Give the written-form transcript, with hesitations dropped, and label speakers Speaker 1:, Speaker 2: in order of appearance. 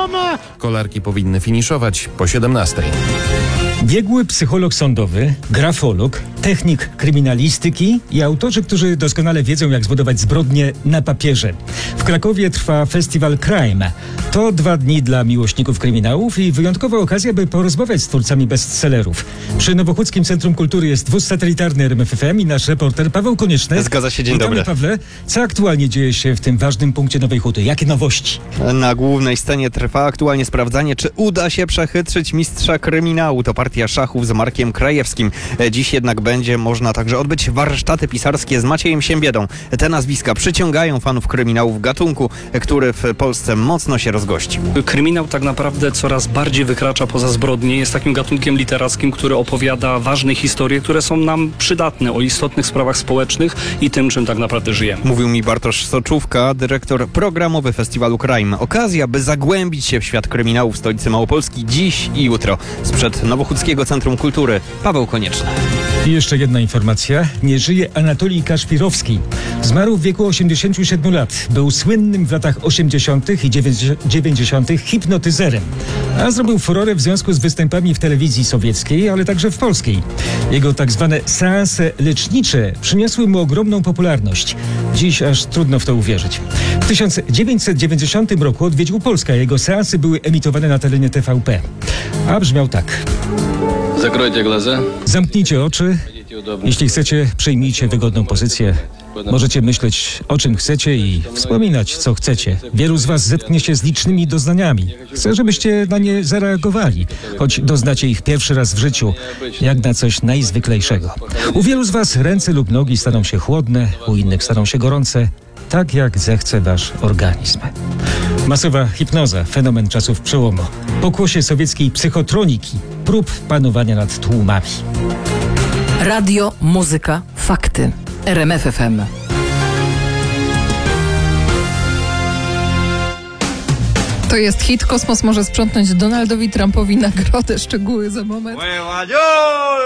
Speaker 1: mama!
Speaker 2: Kolarki powinny finiszować po 17:00.
Speaker 3: Biegły psycholog sądowy, grafolog, technik kryminalistyki i autorzy, którzy doskonale wiedzą, jak zbudować zbrodnie na papierze. W Krakowie trwa festiwal Crime. To 2 dni dla miłośników kryminałów i wyjątkowa okazja, by porozmawiać z twórcami bestsellerów. Przy Nowochódzkim Centrum Kultury jest wóz satelitarny RMF FM i nasz reporter Paweł Konieczny.
Speaker 4: Zgadza się, dzień
Speaker 3: Witamy,
Speaker 4: dobry.
Speaker 3: Pawle, co aktualnie dzieje się w tym ważnym punkcie Nowej Huty? Jakie nowości?
Speaker 4: Na głównej scenie trwa aktualnie sprawdzanie, czy uda się przechytrzyć mistrza kryminału. To partia szachów z Markiem Krajewskim. Dziś jednak będzie można także odbyć warsztaty pisarskie z Maciejem Siembiedą. Te nazwiska przyciągają fanów kryminału w gatunku, który w Polsce mocno się rozgościł.
Speaker 5: Kryminał tak naprawdę coraz bardziej wykracza poza zbrodnie. Jest takim gatunkiem literackim, który opowiada ważne historie, które są nam przydatne, o istotnych sprawach społecznych i tym, czym tak naprawdę żyjemy.
Speaker 4: Mówił mi Bartosz Soczówka, dyrektor programowy festiwalu Crime. Okazja, by zagłębić się w świat kryminału w stolicy Małopolski dziś i jutro. Sprzed Nowochódzkiego Centrum Kultury Paweł Konieczny.
Speaker 3: I jeszcze jedna informacja. Nie żyje Anatolij Kaszpirowski. Zmarł w wieku 87 lat. Był słynnym w latach 80. i 90. hipnotyzerem. A zrobił furorę w związku z występami w telewizji sowieckiej, ale także w polskiej. Jego tak zwane seanse lecznicze przyniosły mu ogromną popularność. Dziś aż trudno w to uwierzyć. W 1990 roku odwiedził Polskę. Jego seansy były emitowane na terenie TVP. A brzmiał tak.
Speaker 6: Закройте глаза.
Speaker 3: Zamknijcie oczy. Jeśli chcecie, przyjmijcie wygodną pozycję. Możecie myśleć, o czym chcecie i wspominać, co chcecie. Wielu z was zetknie się z licznymi doznaniami. Chcę, żebyście na nie zareagowali, choć doznacie ich pierwszy raz w życiu, jak na coś najzwyklejszego. U wielu z was ręce lub nogi staną się chłodne, u innych staną się gorące, tak jak zechce wasz organizm. Masowa hipnoza, fenomen czasów przełomu. Pokłosie sowieckiej psychotroniki, prób panowania nad tłumami.
Speaker 7: Radio, muzyka, fakty. RMF FM.
Speaker 8: To jest hit. Kosmos może sprzątnąć Donaldowi Trumpowi nagrodę. Szczegóły za moment.